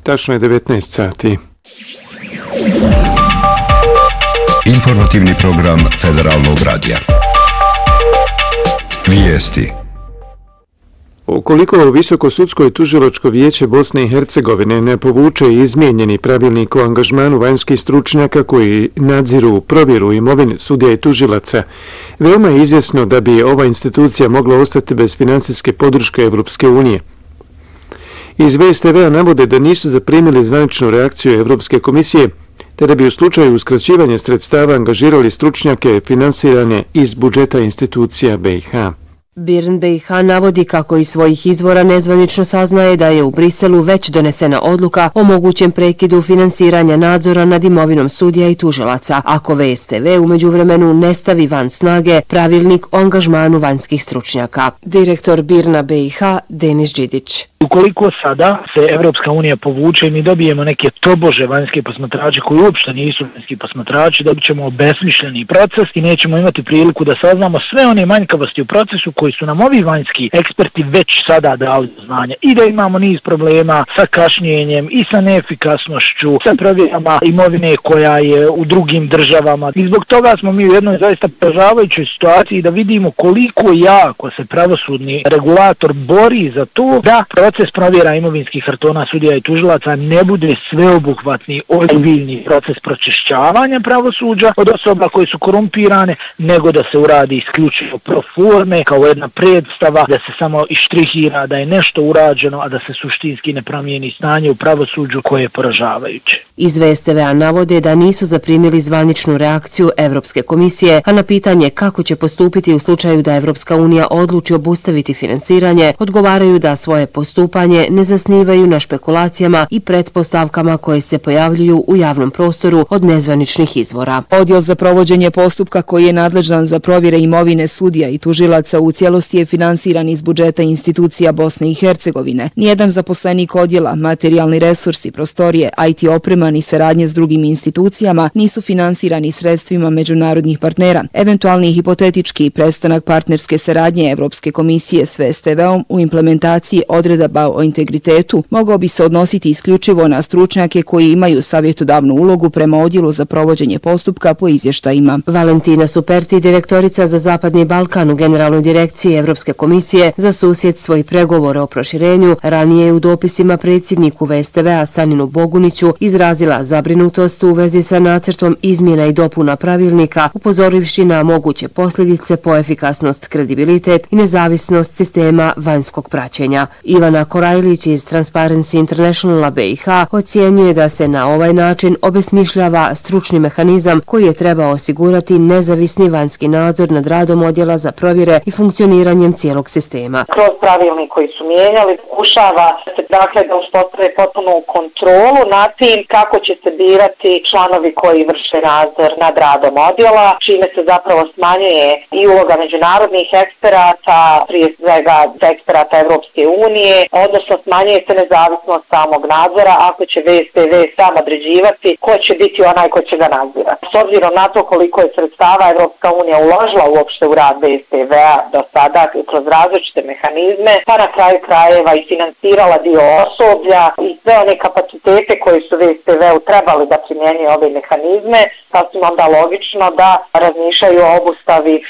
Tačno je 19 sati. Informativni program Federalnog radija. Vijesti. Ukoliko Visoko sudsko i tužilačko vijeće Bosne i Hercegovine ne povuče izmijenjeni pravilnik o angažmanu vanjskih stručnjaka koji nadziru provjeru imovine sudija i tužilaca, veoma je izvjesno da bi ova institucija mogla ostati bez financijske podrške Evropske unije. Iz VSTV-a navode da nisu zaprimili zvaničnu reakciju Evropske komisije, te da bi u slučaju uskraćivanja sredstava angažirali stručnjake finansirane iz budžeta institucija BiH. BIRN BiH navodi kako iz svojih izvora nezvanično saznaje da je u Briselu već donesena odluka o mogućem prekidu finansiranja nadzora nad imovinom sudija i tužilaca, ako VSTV u međuvremenu ne stavi van snage pravilnik o angažmanu vanjskih stručnjaka. Direktor BIRN-a BiH Denis Đidić. Ukoliko sada se Evropska unija povuče i mi dobijemo neke tobože vanjske posmatrače koji uopšte nisu vanjski posmatrači, dobit ćemo obesmišljeni proces i nećemo imati priliku da saznamo sve one manjkavosti u procesu koji su nam ovi vanjski eksperti već sada dali do znanja. I da imamo niz problema sa kašnjenjem i sa neefikasnošću, sa provjerama imovine koja je u drugim državama. I zbog toga smo mi u jednoj zaista poražavajućoj situaciji da vidimo koliko jako se pravosudni regulator bori za to da proces provjera imovinskih kartona sudija i tužilaca ne bude sveobuhvatni, ozbiljni proces pročišćavanja pravosuđa od osoba koje su korumpirane, nego da se uradi isključivo pro forme, kao jedna predstava, da se samo ištrihira da je nešto urađeno, a da se suštinski ne promijeni stanje u pravosuđu koje je poražavajuće. Iz VSTV-a navode da nisu zaprimili zvaničnu reakciju Evropske komisije, a na pitanje kako će postupiti u slučaju da Evropska unija odluči obustaviti finansiranje, odgovaraju da svoje postupanje ne zasnivaju na špekulacijama i pretpostavkama koje se pojavljuju u javnom prostoru od nezvaničnih izvora. Odjel za provođenje postupka koji je nadležan za provjere imovine sudija i tužilaca u cijelosti je finansiran iz budžeta institucija Bosne i Hercegovine. Nijedan zaposlenik odjela, materijalni resursi, prostorije, IT oprema ni saradnje s drugim institucijama nisu finansirani sredstvima međunarodnih partnera. Eventualni hipotetički prestanak partnerske saradnje Evropske komisije s VSTV-om u implementaciji odredaba o integritetu mogao bi se odnositi isključivo na stručnjake koji imaju savjetodavnu ulogu prema odjelu za provođenje postupka po izvještajima. Valentina Superti, direktorica za Zapadni Balkan u Generalnoj direkciji Evropske komisije za susjedstvo i pregovore o proširenju, ranije je u dopisima predsjedniku VSTV-a Saninu Boguniću izrazila zabrinutost u vezi sa nacrtom izmjena i dopuna pravilnika, upozorivši na moguće posljedice po efikasnost, kredibilitet i nezavisnost sistema vanjskog praćenja. Ivana Korajlić iz Transparency Internationala BiH ocjenjuje da se na ovaj način obesmišljava stručni mehanizam koji je trebao osigurati nezavisni vanjski nadzor nad radom odjela za provjere i funkcioniranjem cijelog sistema. Kroz pravilnik koji su mijenjali pokušava se da uspostave potpunu kontrolu nad tim kako će se birati članovi koji vrše nadzor nad radom odjela, čime se zapravo smanjuje i uloga međunarodnih eksperata, prije svega eksperata Evropske unije, odnosno smanjuje se nezavisnost samog nadzora ako će VSTV sam određivati ko će biti onaj ko će ga nadzirati. S obzirom na to koliko je sredstava Evropska unija uložila uopšte u rad VSTV-a do sada kroz različite mehanizme, pa na kraju krajeva i finansirala dio osoblja i sve one kapacitete koji su VSTV-u trebali da primjenjuju ove mehanizme, sasvim onda logično da razmišljaju o obustavi